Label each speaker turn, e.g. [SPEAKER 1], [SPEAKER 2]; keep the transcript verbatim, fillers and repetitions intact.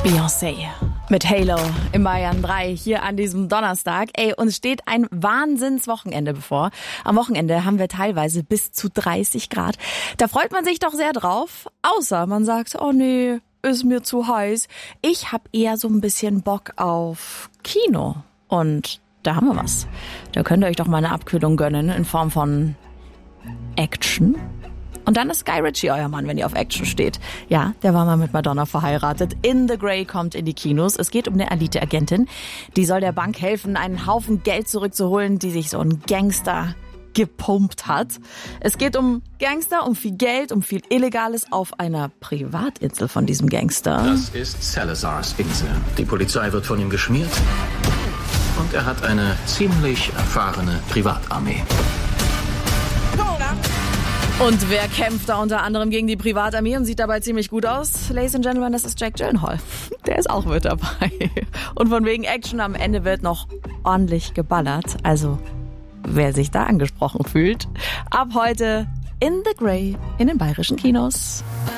[SPEAKER 1] Beyoncé mit Halo im Bayern drei hier an diesem Donnerstag. Ey, uns steht ein Wahnsinnswochenende bevor. Am Wochenende haben wir teilweise bis zu dreißig Grad. Da freut man sich doch sehr drauf, außer man sagt, oh nee, ist mir zu heiß. Ich habe eher so ein bisschen Bock auf Kino. Und da haben wir was. Da könnt ihr euch doch mal eine Abkühlung gönnen in Form von Action. Und dann ist Guy Ritchie euer Mann, wenn ihr auf Action steht. Ja, der war mal mit Madonna verheiratet. In the Grey kommt in die Kinos. Es geht um eine Elite-Agentin. Die soll der Bank helfen, einen Haufen Geld zurückzuholen, die sich so ein Gangster gepumpt hat. Es geht um Gangster, um viel Geld, um viel Illegales auf einer Privatinsel von diesem Gangster.
[SPEAKER 2] Das ist Salazars Insel. Die Polizei wird von ihm geschmiert. Und er hat eine ziemlich erfahrene Privatarmee.
[SPEAKER 1] Und wer kämpft da unter anderem gegen die Privatarmee und sieht dabei ziemlich gut aus? Ladies and Gentlemen, das ist Jake Gyllenhaal. Der ist auch mit dabei. Und von wegen Action am Ende wird noch ordentlich geballert. Also, wer sich da angesprochen fühlt, ab heute in the Grey in den bayerischen Kinos.